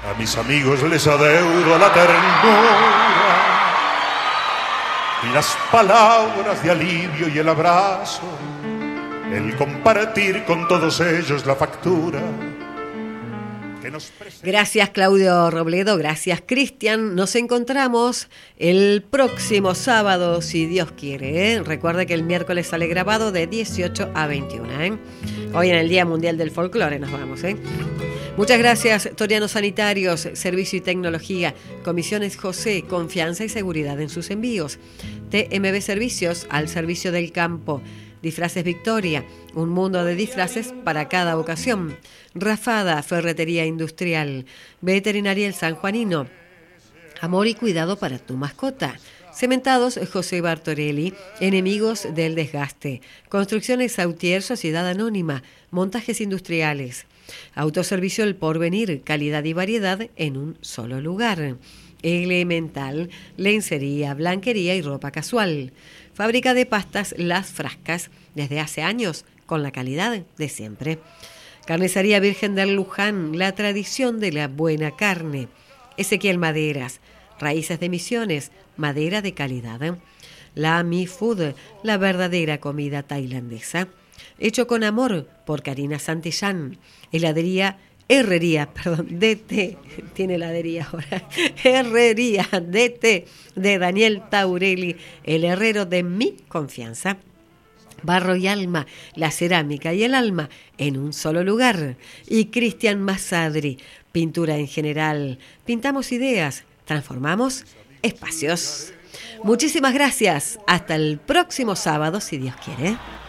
A mis amigos les adeudo la ternura y las palabras de alivio y el abrazo, el compartir con todos ellos la factura. Gracias Claudio Robledo, gracias Cristian. Nos encontramos el próximo sábado, si Dios quiere, ¿eh? Recuerde que el miércoles sale grabado de 18 a 21, ¿eh? Hoy en el Día Mundial del Folclore nos vamos, ¿eh? Muchas gracias, Torianos Sanitarios, Servicio y Tecnología, Comisiones José, confianza y seguridad en sus envíos. TMB Servicios, al servicio del campo. Disfraces Victoria, un mundo de disfraces para cada ocasión. Rafada, Ferretería Industrial. Veterinaria El San Juanino. Amor y cuidado para tu mascota. Cementados José Bartorelli, enemigos del desgaste. Construcciones Sautier, Sociedad Anónima. Montajes industriales. Autoservicio El Porvenir, calidad y variedad en un solo lugar. Elemental, lencería, blanquería y ropa casual. Fábrica de pastas Las Frascas, desde hace años, con la calidad de siempre. Carnicería Virgen del Luján, la tradición de la buena carne. Ezequiel Maderas, Raíces de Misiones, madera de calidad. La Mi Food, la verdadera comida tailandesa. Hecho con amor por Karina Santillán. Herrería DT, tiene heladería ahora. Herrería DT de Daniel Taurelli, el herrero de mi confianza. Barro y alma, la cerámica y el alma en un solo lugar. Y Cristian Masadri, pintura en general. Pintamos ideas, transformamos espacios. Muchísimas gracias. Hasta el próximo sábado, si Dios quiere.